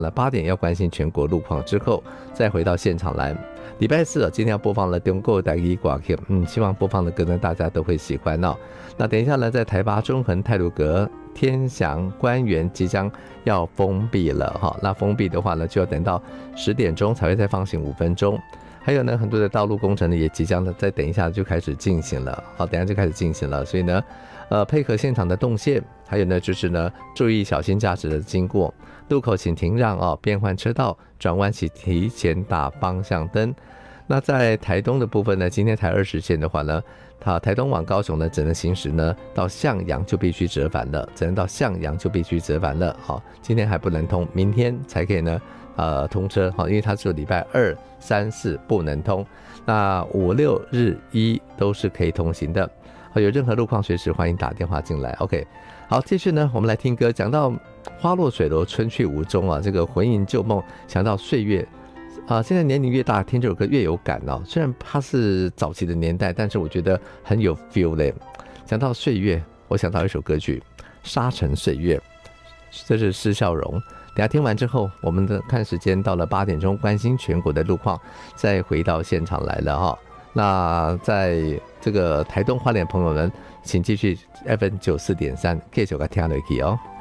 8点要关心全国路况之后，再回到现场来。礼拜4今天要播放了中国台语歌曲，希望播放的歌呢大家都会喜欢哦。那等一下呢，在台八中横太鲁阁天祥官园即将要封闭了哈，那封闭的话呢，就要等到10点钟才会再放行5分钟。还有呢，很多的道路工程呢也即将的再等一下就开始进行了，好，等一下就开始进行了，所以呢，配合现场的动线，还有呢就是呢注意小心驾驶的经过，路口请停让哦，变换车道，转弯请提前打方向灯。那在台东的部分呢，今天台20线的话呢，台东往高雄呢只能行驶呢到向阳就必须折返了，只能到向阳就必须折返了，好，今天还不能通，明天才可以呢通车，因为它只有礼拜2、3、4不能通，那5、6日1都是可以通行的。有任何路况随时欢迎打电话进来。 OK， 好，继续呢我们来听歌，讲到花落水楼春去无踪啊，这个魂萦旧梦，想到岁月现在年龄越大听这首歌越有感哦，虽然它是早期的年代，但是我觉得很有 feel 嘞。讲到岁月，我想到一首歌曲《沙尘岁月》，这是施孝荣。等下听完之后，我们的看时间到了8点钟，关心全国的路况，再回到现场来了哈。那在这个台东花莲朋友们，请继续 FM94.3 继续给听下去哦。